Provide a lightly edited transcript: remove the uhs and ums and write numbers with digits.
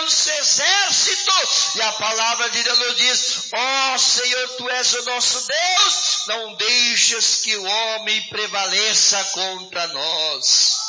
imenso exército. E a palavra de Deus nos diz: ó Senhor, tu és o nosso Deus, não deixes que o homem prevaleça contra nós.